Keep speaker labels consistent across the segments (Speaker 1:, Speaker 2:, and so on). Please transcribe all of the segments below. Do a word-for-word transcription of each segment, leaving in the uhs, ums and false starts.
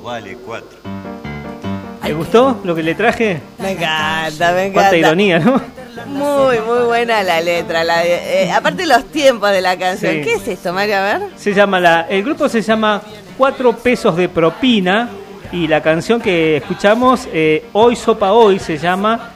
Speaker 1: vale cuatro.
Speaker 2: ¿Te gustó lo que le traje?
Speaker 3: Me encanta, me encanta.
Speaker 2: Cuánta ironía, ¿no?
Speaker 3: Muy, muy buena la letra. La, eh, aparte los tiempos de la canción.
Speaker 2: Sí.
Speaker 3: ¿Qué es esto, Mario? A ver.
Speaker 2: Se llama la, el grupo se llama Cuatro Pesos de Propina y la canción que escuchamos, eh, Hoy Sopa Hoy, se llama.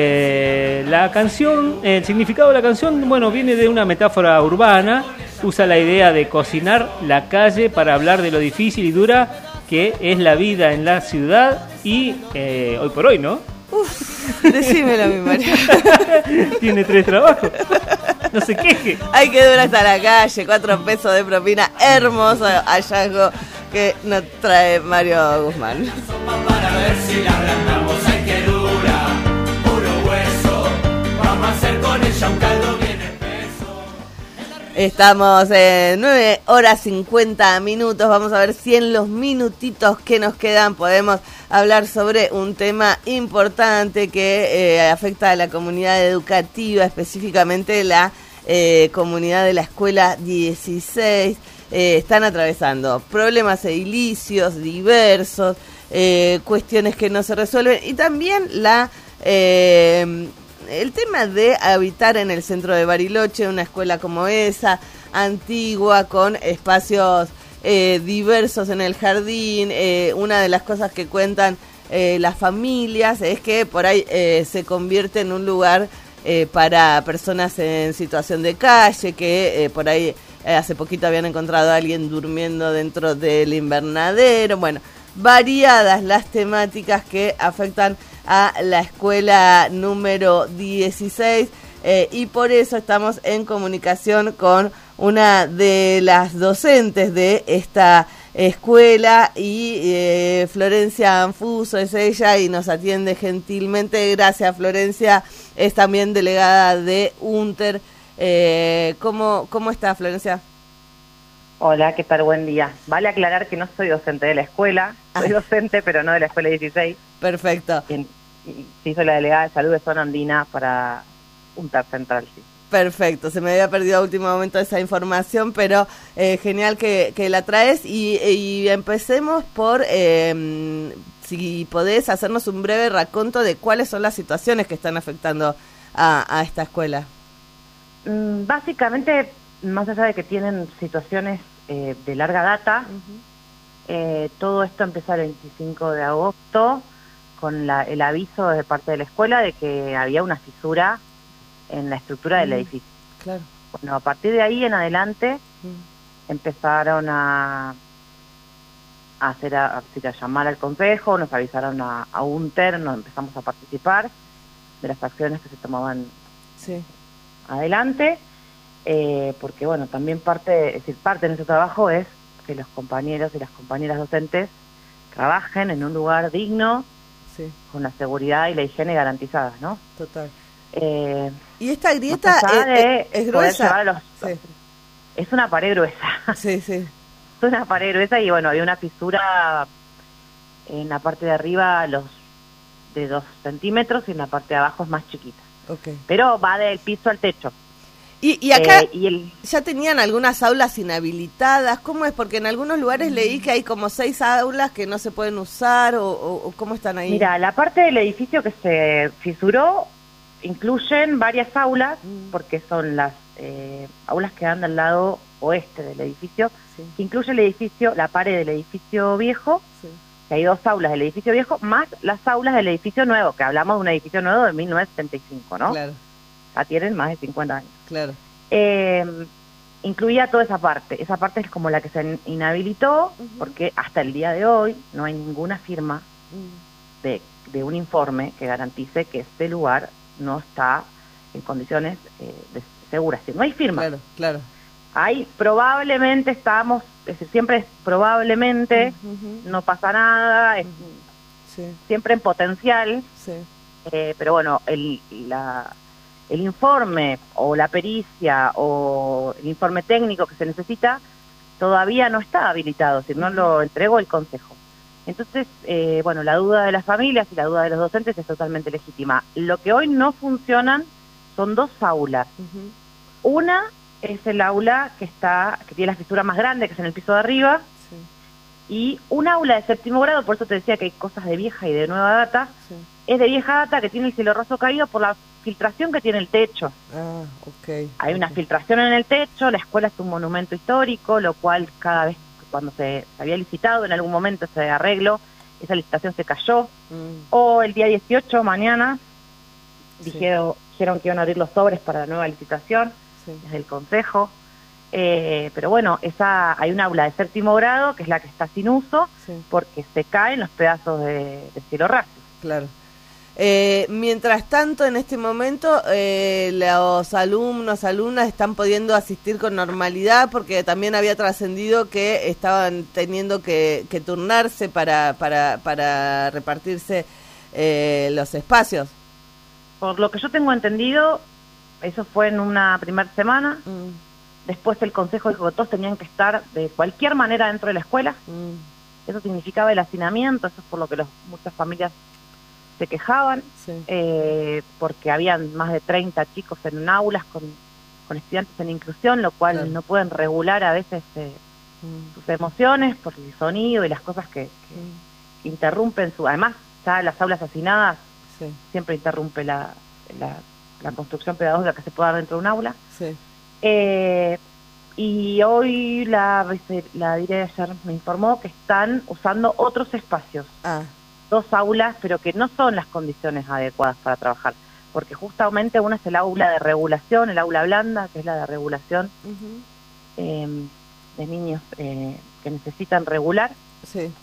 Speaker 2: Eh, la canción, el significado de la canción, bueno, viene de una metáfora urbana. Usa la idea de cocinar la calle para hablar de lo difícil y dura que es la vida en la ciudad y eh, hoy por hoy, ¿no?
Speaker 3: Uf, decímelo, mi Mario.
Speaker 2: Tiene tres trabajos. No se queje.
Speaker 3: Hay que durar hasta la calle, cuatro pesos de propina. Hermoso hallazgo que nos trae Mario Guzmán.
Speaker 4: Para ver si la ablandamos, ay que dura, puro hueso. Vamos a hacer con ella un caldo bien espeso.
Speaker 3: Estamos en nueve horas cincuenta minutos. Vamos a ver si en los minutitos que nos quedan podemos hablar sobre un tema importante que eh, afecta a la comunidad educativa, específicamente la eh, comunidad de la escuela dieciséis. Eh, están atravesando problemas edilicios diversos, eh, cuestiones que no se resuelven y también la... Eh, el tema de habitar en el centro de Bariloche, una escuela como esa, antigua, con espacios eh, diversos en el jardín. Eh, una de las cosas que cuentan eh, las familias es que por ahí eh, se convierte en un lugar eh, para personas en situación de calle, que eh, por ahí eh, hace poquito habían encontrado a alguien durmiendo dentro del invernadero. Bueno, variadas las temáticas que afectan a la escuela número dieciséis eh, y por eso estamos en comunicación con una de las docentes de esta escuela y eh, Florencia Anfuso es ella y nos atiende gentilmente. Gracias, Florencia, es también delegada de UNTER. Eh, ¿cómo, ¿Cómo está, Florencia?
Speaker 5: Hola, ¿qué tal? Buen día. Vale aclarar que no soy docente de la escuela, soy
Speaker 3: Ah.
Speaker 5: docente, pero no de la escuela dieciséis.
Speaker 3: Perfecto.
Speaker 5: Y, y, sí, soy la delegada de salud de zona andina para UNTER Central, sí.
Speaker 3: Perfecto, se me había perdido a último momento esa información, pero eh, genial que, que la traes y, y empecemos por, eh, si podés hacernos un breve raconto de cuáles son las situaciones que están afectando a, a esta escuela.
Speaker 5: Mm, básicamente, más allá de que tienen situaciones eh, de larga data, uh-huh. eh, todo esto empezó el veinticinco de agosto con la, el aviso de parte de la escuela de que había una fisura en la estructura del mm, edificio.
Speaker 3: Claro.
Speaker 5: Bueno, a partir de ahí en adelante mm. empezaron a, a hacer a, a llamar al consejo, nos avisaron a, a UNTER, nos empezamos a participar de las acciones que se tomaban
Speaker 3: sí.
Speaker 5: adelante, eh, porque bueno, también parte, es decir, parte de nuestro trabajo es que los compañeros y las compañeras docentes trabajen en un lugar digno,
Speaker 3: sí.
Speaker 5: con la seguridad y la higiene garantizadas, ¿no?
Speaker 3: Total.
Speaker 5: Eh,
Speaker 3: y esta grieta es,
Speaker 5: es,
Speaker 3: es gruesa.
Speaker 5: Los,
Speaker 3: sí.
Speaker 5: Es una pared gruesa.
Speaker 3: Sí, sí.
Speaker 5: Es una pared gruesa y bueno, había una fisura en la parte de arriba los de dos centímetros y en la parte de abajo es más chiquita.
Speaker 3: Okay.
Speaker 5: Pero va del piso al techo.
Speaker 3: Y, y acá
Speaker 5: eh, y el,
Speaker 3: ya tenían algunas aulas inhabilitadas. ¿Cómo es? Porque en algunos lugares leí que hay como seis aulas que no se pueden usar o, o, o ¿cómo están ahí?
Speaker 5: Mira, la parte del edificio que se fisuró incluyen varias aulas, mm. porque son las eh, aulas que dan del lado oeste del edificio,
Speaker 3: sí.
Speaker 5: que incluye el edificio, la pared del edificio viejo,
Speaker 3: sí.
Speaker 5: que hay dos aulas del edificio viejo, más las aulas del edificio nuevo, que hablamos de un edificio nuevo de mil novecientos setenta y cinco, ¿no?
Speaker 3: Claro.
Speaker 5: Ya tienen más de cincuenta años.
Speaker 3: Claro.
Speaker 5: Eh, incluía toda esa parte, esa parte es como la que se inhabilitó, uh-huh. porque hasta el día de hoy no hay ninguna firma uh-huh. de, de un informe que garantice que este lugar no está en condiciones eh, de seguras, no hay firma.
Speaker 3: Claro, claro.
Speaker 5: Hay probablemente estamos, es decir, siempre es probablemente, uh-huh. no pasa nada, es uh-huh. sí. siempre en potencial,
Speaker 3: sí.
Speaker 5: eh, pero bueno, el, la, el informe o la pericia o el informe técnico que se necesita todavía no está habilitado, es decir, no uh-huh. lo entregó el consejo. Entonces, eh, bueno, la duda de las familias y la duda de los docentes es totalmente legítima. Lo que hoy no funcionan son dos aulas. Uh-huh. Una es el aula que está que tiene la fisura más grande, que es en el piso de arriba, sí. y un aula de séptimo grado, por eso te decía que hay cosas de vieja y de nueva data,
Speaker 3: Sí.
Speaker 5: es de vieja data, que tiene el cielo raso caído por la filtración que tiene el techo.
Speaker 3: Ah, ok.
Speaker 5: Hay una
Speaker 3: ok.
Speaker 5: filtración en el techo, la escuela es un monumento histórico, lo cual cada vez cuando se, se había licitado en algún momento ese arreglo, esa licitación se cayó.
Speaker 3: Mm,
Speaker 5: O el día dieciocho, mañana,
Speaker 3: Sí.
Speaker 5: dijeron, dijeron que iban a abrir los sobres para la nueva licitación
Speaker 3: sí.
Speaker 5: desde el Consejo. Eh, pero bueno, esa hay un aula de séptimo grado que es la que está sin uso
Speaker 3: Sí.
Speaker 5: porque se caen los pedazos de, de cielo raso.
Speaker 3: Claro. Eh, mientras tanto, en este momento, eh, los alumnos, alumnas están pudiendo asistir con normalidad porque también había trascendido que estaban teniendo que, que turnarse para, para, para repartirse eh, los espacios.
Speaker 5: Por lo que yo tengo entendido, eso fue en una primera semana.
Speaker 3: Mm,
Speaker 5: Después el Consejo dijo que todos tenían que estar de cualquier manera dentro de la escuela.
Speaker 3: mm,
Speaker 5: Eso significaba el hacinamiento, eso es por lo que los, muchas familias se quejaban,
Speaker 3: sí.
Speaker 5: eh, porque habían más de treinta chicos en aulas con, con estudiantes en inclusión, lo cual
Speaker 3: Claro.
Speaker 5: no pueden regular a veces eh,
Speaker 3: Mm,
Speaker 5: sus emociones por el sonido y las cosas que, que
Speaker 3: mm,
Speaker 5: interrumpen su... Además, ya las aulas hacinadas
Speaker 3: sí,
Speaker 5: siempre interrumpe la, la, la construcción pedagógica que se pueda dar dentro de un aula.
Speaker 3: sí.
Speaker 5: Eh, y hoy la, vice- la directora ayer me informó que están usando otros espacios,
Speaker 3: Ah,
Speaker 5: dos aulas, pero que no son las condiciones adecuadas para trabajar, porque justamente una es el aula de regulación, el aula blanda, que es la de regulación
Speaker 3: ujú,
Speaker 5: eh, de niños eh, que necesitan regular,
Speaker 3: sí,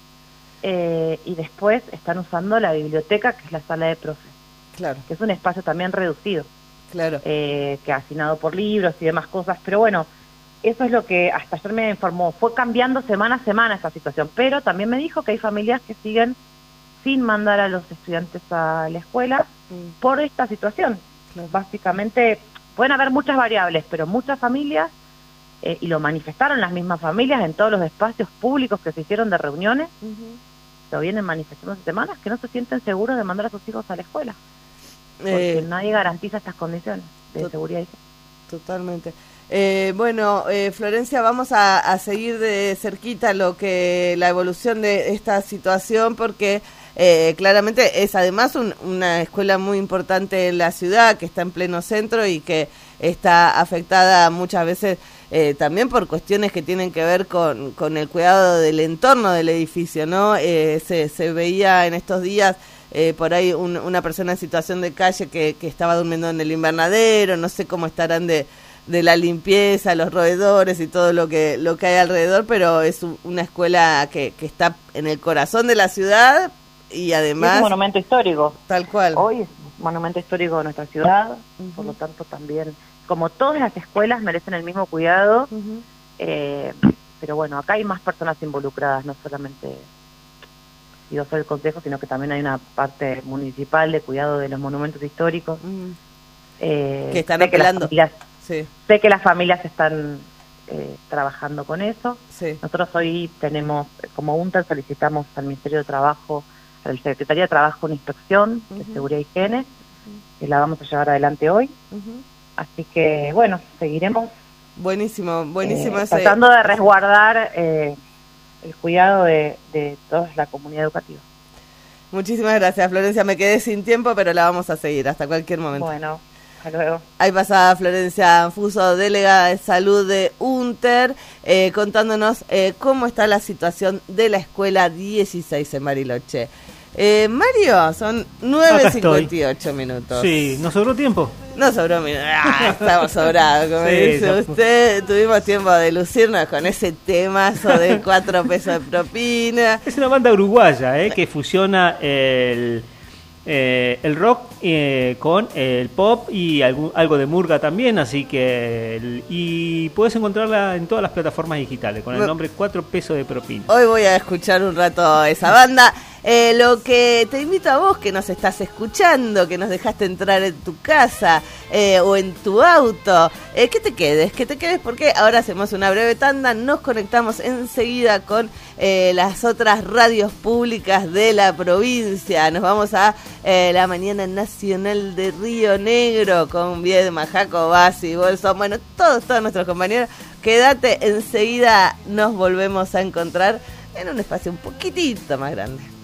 Speaker 5: eh, y después están usando la biblioteca, que es la sala de profes,
Speaker 3: claro,
Speaker 5: que es un espacio también reducido.
Speaker 3: claro.
Speaker 5: eh, que ha asignado por libros y demás cosas, pero bueno, eso es lo que hasta ayer me informó, fue cambiando semana a semana esta situación, pero también me dijo que hay familias que siguen sin mandar a los estudiantes a la escuela
Speaker 3: Mm,
Speaker 5: por esta situación.
Speaker 3: claro.
Speaker 5: Básicamente, pueden haber muchas variables, pero muchas familias, eh, y lo manifestaron las mismas familias en todos los espacios públicos que se hicieron de reuniones,
Speaker 3: Ujú.
Speaker 5: lo vienen manifestando hace semanas, que no se sienten seguros de mandar a sus hijos a la escuela, porque
Speaker 3: Eh,
Speaker 5: nadie garantiza estas condiciones de
Speaker 3: tot-
Speaker 5: seguridad y
Speaker 3: Totalmente. Eh, bueno, eh, Florencia, vamos a, a seguir de cerquita lo que la evolución de esta situación, porque eh, claramente es además un- una escuela muy importante en la ciudad, que está en pleno centro y que está afectada muchas veces eh, también por cuestiones que tienen que ver con, con el cuidado del entorno del edificio, ¿no? Eh, se, se veía en estos días eh, por ahí un- una persona en situación de calle que, que estaba durmiendo en el invernadero, no sé cómo estarán de, de la limpieza, los roedores y todo lo que lo que hay alrededor, pero es un- una escuela que, que está en el corazón de la ciudad y
Speaker 5: es
Speaker 3: además
Speaker 5: un monumento histórico.
Speaker 3: tal cual.
Speaker 5: Hoy es un monumento histórico de nuestra ciudad,
Speaker 3: Ujú.
Speaker 5: por lo tanto también, como todas las escuelas merecen el mismo cuidado,
Speaker 3: Ujú.
Speaker 5: eh, pero bueno, acá hay más personas involucradas, no solamente yo soy el consejo, sino que también hay una parte municipal de cuidado de los monumentos históricos.
Speaker 3: Ujú.
Speaker 5: eh,
Speaker 3: Que están
Speaker 5: sé que las
Speaker 3: apelando.
Speaker 5: familias-
Speaker 3: Sí,
Speaker 5: sé que las familias están eh, trabajando con eso.
Speaker 3: sí.
Speaker 5: Nosotros hoy tenemos, eh, como UNTER, solicitamos al Ministerio de Trabajo, al Secretaría de Trabajo, una inspección de
Speaker 3: Ujú.
Speaker 5: seguridad y higiene, que la vamos a llevar adelante hoy.
Speaker 3: Ujú.
Speaker 5: Así que, bueno, seguiremos
Speaker 3: Buenísimo, buenísimo
Speaker 5: eh,
Speaker 3: ese.
Speaker 5: tratando de resguardar eh, el cuidado de, de toda la comunidad educativa.
Speaker 3: Muchísimas gracias, Florencia. Me quedé sin tiempo, pero la vamos a seguir hasta cualquier momento.
Speaker 5: Bueno, hasta luego.
Speaker 3: Ahí pasaba Florencia Anfuso, delegada de salud de UNTER, eh, contándonos eh, cómo está la situación de la escuela dieciséis en Bariloche. Eh, Mario, son nueve cincuenta y ocho minutos.
Speaker 2: Sí, ¿nos sobró tiempo?
Speaker 3: No sobró minutos. Ah, estamos sobrados, como
Speaker 2: Sí,
Speaker 3: dice
Speaker 2: no-
Speaker 3: usted. Tuvimos tiempo de lucirnos con ese temazo de cuatro pesos de propina.
Speaker 2: Es una banda uruguaya eh, que fusiona el, eh, el rock eh, con el pop y algún, algo de murga también, así que el- y puedes encontrarla en todas las plataformas digitales con el
Speaker 3: Me-
Speaker 2: nombre cuatro pesos de propina.
Speaker 3: Hoy voy a escuchar un rato esa banda. Eh, lo que te invito a vos que nos estás escuchando, que nos dejaste entrar en tu casa eh, o en tu auto, eh, que te quedes, que te quedes porque ahora hacemos una breve tanda, nos conectamos enseguida con eh, las otras radios públicas de la provincia. Nos vamos a eh, la mañana nacional de Río Negro con Viedma, Jaco, Basi, Bolson, bueno, todos, todos nuestros compañeros. Quédate, enseguida nos volvemos a encontrar en un espacio un poquitito más grande.